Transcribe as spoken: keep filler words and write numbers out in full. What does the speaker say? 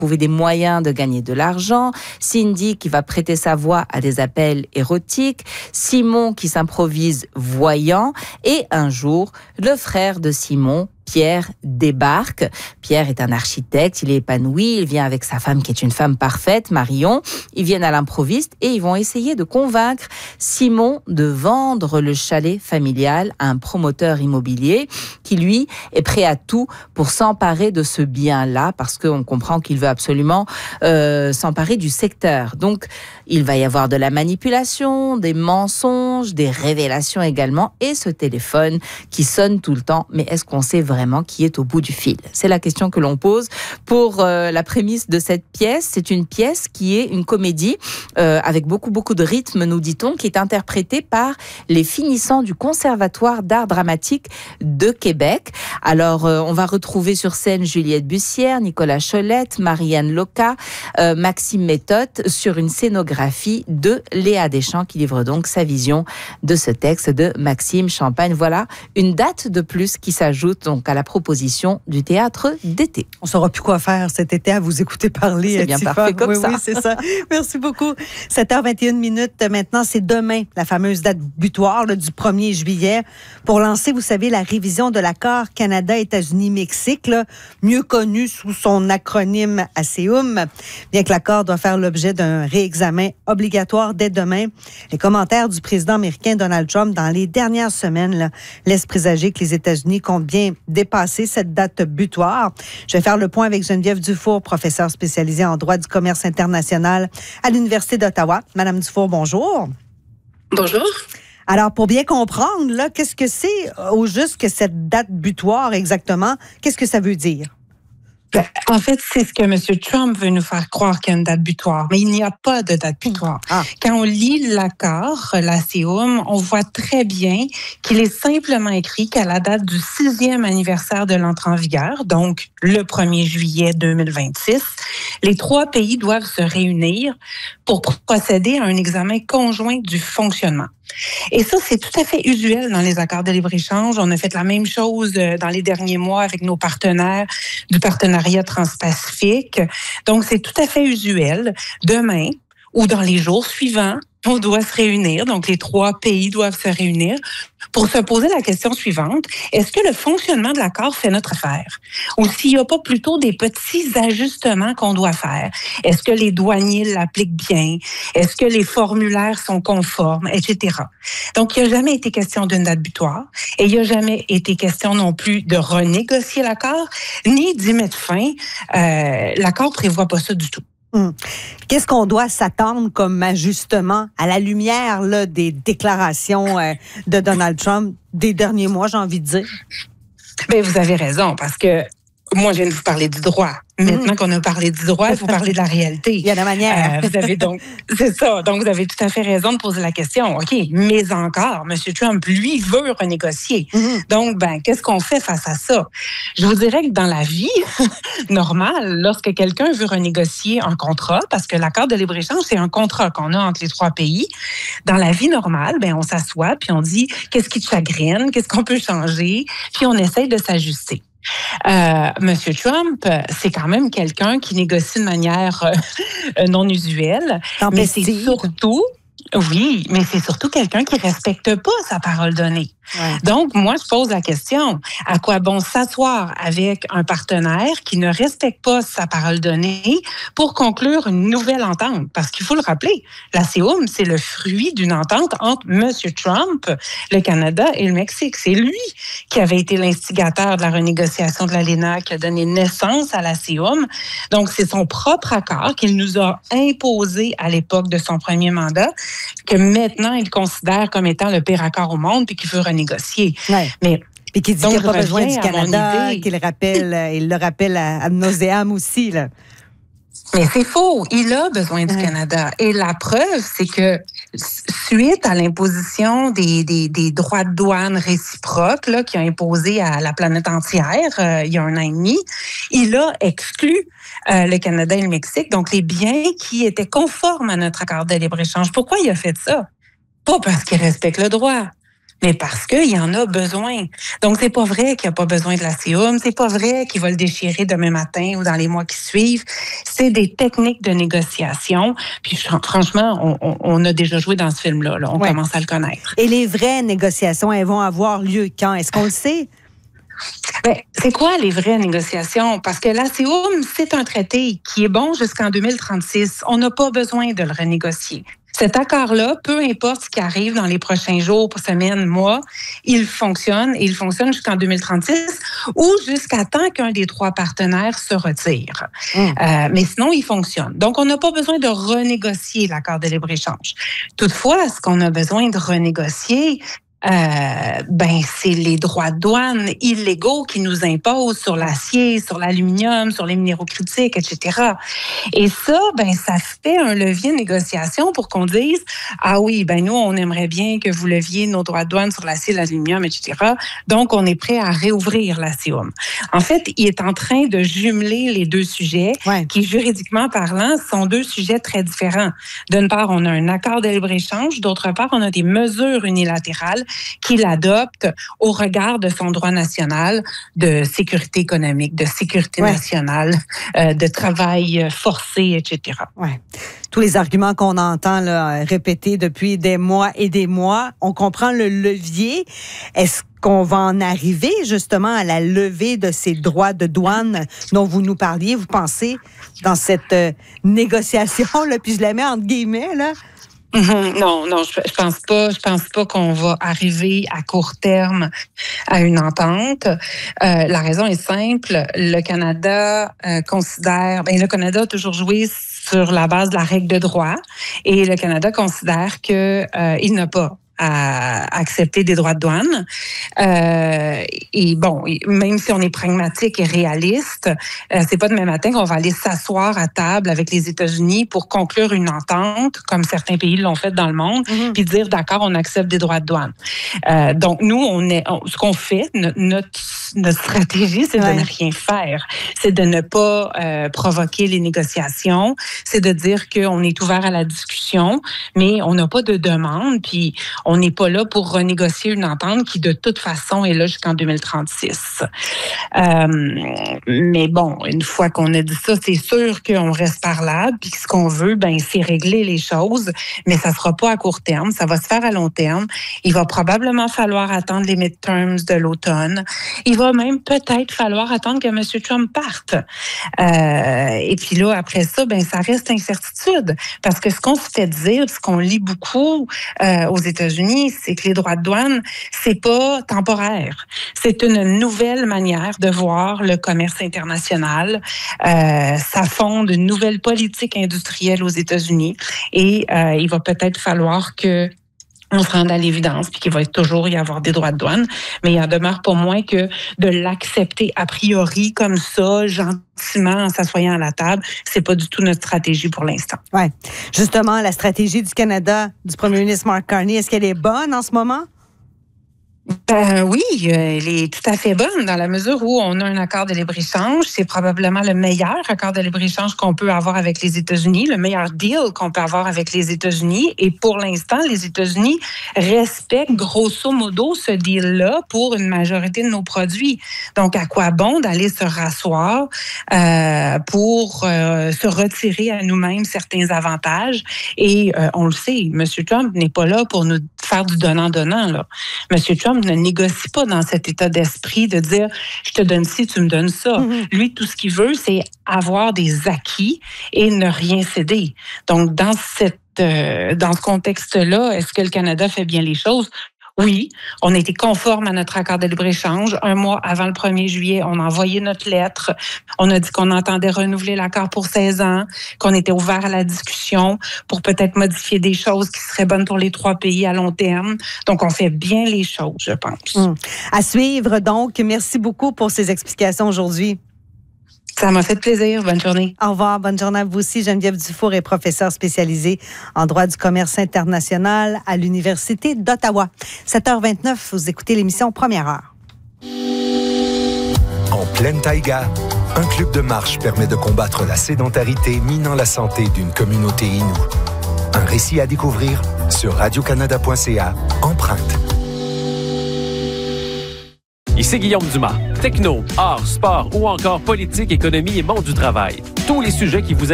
trouver des moyens de gagner de l'argent, Cindy qui va prêter sa voix à des appels érotiques, Simon qui s'improvise voyant, et un jour, le frère de Simon, Pierre, débarque. Pierre est un architecte, il est épanoui, il vient avec sa femme qui est une femme parfaite, Marion. Ils viennent à l'improviste et ils vont essayer de convaincre Simon de vendre le chalet familial à un promoteur immobilier qui, lui, est prêt à tout pour s'emparer de ce bien-là parce qu'on comprend qu'il veut absolument euh, s'emparer du secteur. Donc, il va y avoir de la manipulation, des mensonges, des révélations également et ce téléphone qui sonne tout le temps. Mais est-ce qu'on sait vraiment qui est au bout du fil? C'est la question que l'on pose pour euh, la prémisse de cette pièce. C'est une pièce qui est une comédie euh, avec beaucoup, beaucoup de rythme, nous dit-on, qui est interprétée par les finissants du Conservatoire d'art dramatique de Québec. Alors, euh, on va retrouver sur scène Juliette Bussière, Nicolas Cholette, Marianne Loca, euh, Maxime Méthode sur une scénographie de Léa Deschamps qui livre donc sa vision de ce texte de Maxime Champagne. Voilà une date de plus qui s'ajoute donc à la proposition du théâtre d'été. On ne saura plus quoi faire cet été à vous écouter parler. C'est bien Tifa. parfait comme oui, ça. Oui, c'est ça. Merci beaucoup. sept heures vingt et une minutes maintenant, c'est demain, la fameuse date butoir là, du premier juillet, pour lancer, vous savez, la révision de l'accord Canada-États-Unis-Mexique, là, mieux connu sous son acronyme ASEUM. Bien que l'accord doit faire l'objet d'un réexamen obligatoire dès demain, les commentaires du président américain Donald Trump dans les dernières semaines là, laissent présager que les États-Unis comptent bien dépasser cette date butoir. Je vais faire le point avec Geneviève Dufour, professeure spécialisée en droit du commerce international à l'Université d'Ottawa. Madame Dufour, bonjour. Bonjour. Alors, pour bien comprendre, là, qu'est-ce que c'est au juste que cette date butoir exactement? Qu'est-ce que ça veut dire? Ben, en fait, c'est ce que M. Trump veut nous faire croire qu'il y a une date butoir, mais il n'y a pas de date butoir. Ah. Quand on lit l'accord, l'ASEUM, on voit très bien qu'il est simplement écrit qu'à la date du sixième anniversaire de l'entrée en vigueur, donc le premier juillet deux mille vingt-six, les trois pays doivent se réunir pour procéder à un examen conjoint du fonctionnement. Et ça, c'est tout à fait usuel dans les accords de libre-échange. On a fait la même chose dans les derniers mois avec nos partenaires du partenariat transpacifique. Donc, c'est tout à fait usuel. Demain ou dans les jours suivants, on doit se réunir, donc les trois pays doivent se réunir pour se poser la question suivante. Est-ce que le fonctionnement de l'accord fait notre affaire? Ou s'il n'y a pas plutôt des petits ajustements qu'on doit faire? Est-ce que les douaniers l'appliquent bien? Est-ce que les formulaires sont conformes, et cetera. Donc, il n'y a jamais été question d'une date butoir et il n'y a jamais été question non plus de renégocier l'accord, ni d'y mettre fin. Euh, l'accord ne prévoit pas ça du tout. Hum. Qu'est-ce qu'on doit s'attendre comme ajustement à la lumière là, des déclarations euh, de Donald Trump des derniers mois, j'ai envie de dire? Bien, vous avez raison, parce que moi, je viens de vous parler du droit. Maintenant mmh. qu'on a parlé du droit, il faut parler de la réalité. Il y a la manière. Euh, vous avez donc, c'est ça. Donc, vous avez tout à fait raison de poser la question. OK, mais encore, M. Trump, lui, veut renégocier. Mmh. Donc, ben, qu'est-ce qu'on fait face à ça? Je vous dirais que dans la vie normale, lorsque quelqu'un veut renégocier un contrat, parce que l'accord de libre-échange, c'est un contrat qu'on a entre les trois pays, dans la vie normale, ben, on s'assoit puis on dit qu'est-ce qui te chagrine, qu'est-ce qu'on peut changer, puis on essaye de s'ajuster. Euh, Monsieur Trump, c'est quand même quelqu'un qui négocie de manière euh, non usuelle, mais c'est surtout, oui, mais c'est surtout quelqu'un qui respecte pas sa parole donnée. Ouais. Donc, moi, je pose la question, à quoi bon s'asseoir avec un partenaire qui ne respecte pas sa parole donnée pour conclure une nouvelle entente? Parce qu'il faut le rappeler, l'ASEUM, c'est le fruit d'une entente entre M. Trump, le Canada et le Mexique. C'est lui qui avait été l'instigateur de la renégociation de l'ALENA, qui a donné naissance à l'ASEUM. Donc, c'est son propre accord qu'il nous a imposé à l'époque de son premier mandat, que maintenant, il considère comme étant le pire accord au monde puis qu'il veut renégocier. Ouais. Mais et qui dit qu'il n'y a pas besoin du Canada, qu'il rappelle, il le rappelle à, à nauséam aussi, là. Mais c'est faux. Il a besoin du ouais. Canada. Et la preuve, c'est que suite à l'imposition des, des, des droits de douane réciproques là, qu'il a imposé à la planète entière euh, il y a un an et demi, il a exclu euh, le Canada et le Mexique, donc les biens qui étaient conformes à notre accord de libre-échange. Pourquoi il a fait ça? Pas parce qu'il respecte le droit, mais parce qu'il y en a besoin. Donc, c'est pas vrai qu'il n'y a pas besoin de l'Acium, c'est pas vrai qu'il va le déchirer demain matin ou dans les mois qui suivent. C'est des techniques de négociation. Puis, franchement, on, on, on a déjà joué dans ce film-là. Là. On ouais. commence à le connaître. Et les vraies négociations, elles vont avoir lieu quand? Est-ce qu'on le sait? Ben, c'est quoi les vraies négociations? Parce que l'Acium, c'est un traité qui est bon jusqu'en deux mille trente-six. On n'a pas besoin de le renégocier. Cet accord-là, peu importe ce qui arrive dans les prochains jours, semaines, mois, il fonctionne et il fonctionne jusqu'en deux mille trente-six ou jusqu'à temps qu'un des trois partenaires se retire. Mmh. Euh, mais sinon, il fonctionne. Donc, on n'a pas besoin de renégocier l'accord de libre-échange. Toutefois, ce qu'on a besoin de renégocier, Euh, ben c'est les droits de douane illégaux qui nous imposent sur l'acier, sur l'aluminium, sur les minéraux critiques, et cetera. Et ça, ben ça fait un levier de négociation pour qu'on dise ah oui, ben nous on aimerait bien que vous leviez nos droits de douane sur l'acier, l'aluminium, et cetera. Donc on est prêt à réouvrir l'Acium. En fait, il est en train de jumeler les deux sujets ouais. qui, juridiquement parlant, sont deux sujets très différents. D'une part, on a un accord de libre-échange, d'autre part, on a des mesures unilatérales qu'il adopte au regard de son droit national de sécurité économique, de sécurité ouais. nationale, euh, de travail forcé, et cetera. Ouais. Tous les arguments qu'on entend là, répétés depuis des mois et des mois, on comprend le levier. Est-ce qu'on va en arriver justement à la levée de ces droits de douane dont vous nous parliez, vous pensez, dans cette euh, négociation, là, puis je la mets entre guillemets, là? Mm-hmm. Non, non, je, je pense pas. Je pense pas qu'on va arriver à court terme à une entente. Euh, la raison est simple. Le Canada euh, considère, ben le Canada a toujours joué sur la base de la règle de droit, et le Canada considère que euh, il n'a pas à accepter des droits de douane. Euh, et bon, même si on est pragmatique et réaliste, euh, c'est pas demain matin qu'on va aller s'asseoir à table avec les États-Unis pour conclure une entente, comme certains pays l'ont fait dans le monde, mm-hmm. puis dire d'accord, on accepte des droits de douane. Euh, donc nous, on est, on, ce qu'on fait, notre, notre, notre stratégie, c'est ouais. de ne rien faire, c'est de ne pas euh, provoquer les négociations, c'est de dire qu'on est ouvert à la discussion, mais on n'a pas de demande, puis on n'est pas là pour renégocier une entente qui, de toute façon, est là jusqu'en deux mille trente-six. Euh, mais bon, une fois qu'on a dit ça, c'est sûr qu'on reste parlable, puis ce qu'on veut, ben, c'est régler les choses, mais ça ne sera pas à court terme, ça va se faire à long terme. Il va probablement falloir attendre les midterms de l'automne. Il va même peut-être falloir attendre que M. Trump parte. Euh, et puis là, après ça, ben, ça reste incertitude, parce que ce qu'on se fait dire, ce qu'on lit beaucoup euh, aux États-Unis, c'est que les droits de douane, c'est pas temporaire. C'est une nouvelle manière de voir le commerce international. Euh, ça fonde une nouvelle politique industrielle aux États-Unis, et euh, il va peut-être falloir que on se rende à l'évidence, puis qu'il va toujours y avoir des droits de douane, mais il en demeure pas moins que de l'accepter a priori comme ça, gentiment, en s'assoyant à la table, c'est pas du tout notre stratégie pour l'instant. Ouais. Justement, la stratégie du Canada, du premier ministre Mark Carney, est-ce qu'elle est bonne en ce moment? Ben oui, elle est tout à fait bonne dans la mesure où on a un accord de libre-échange. C'est probablement le meilleur accord de libre-échange qu'on peut avoir avec les États-Unis, le meilleur deal qu'on peut avoir avec les États-Unis. Et pour l'instant, les États-Unis respectent grosso modo ce deal-là pour une majorité de nos produits. Donc, à quoi bon d'aller se rasseoir euh, pour euh, se retirer à nous-mêmes certains avantages? Et euh, on le sait, M. Trump n'est pas là pour nous faire du donnant-donnant, là. M. Trump ne négocie pas dans cet état d'esprit de dire « je te donne ci, tu me donnes ça mm-hmm. ». Lui, tout ce qu'il veut, c'est avoir des acquis et ne rien céder. Donc, dans, cette, euh, dans ce contexte-là, est-ce que le Canada fait bien les choses? Oui, on a été conforme à notre accord de libre-échange. Un mois avant le premier juillet, on a envoyé notre lettre. On a dit qu'on entendait renouveler l'accord pour seize ans, qu'on était ouvert à la discussion pour peut-être modifier des choses qui seraient bonnes pour les trois pays à long terme. Donc, on fait bien les choses, je pense. Mmh. À suivre, donc. Merci beaucoup pour ces explications aujourd'hui. Ça m'a fait plaisir. Bonne journée. Au revoir. Bonne journée à vous aussi. Geneviève Dufour est professeure spécialisée en droit du commerce international à l'Université d'Ottawa. sept heures vingt-neuf, vous écoutez l'émission Première Heure. En pleine taïga, un club de marche permet de combattre la sédentarité minant la santé d'une communauté inoue. Un récit à découvrir sur radio canada point c a, Empreinte. Ici Guillaume Dumas. Techno, art, sport ou encore politique, économie et monde du travail. Tous les sujets qui vous